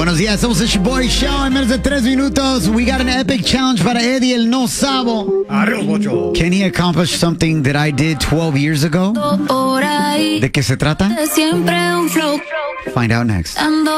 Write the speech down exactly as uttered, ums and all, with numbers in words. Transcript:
buenos días. Somos el Boy Show en menos de tres minutos. We got an epic challenge para Eddie, el no sabo. Arriba, Bocho. Can he accomplish something that I did twelve years ago? ¿De qué se trata? Find out next.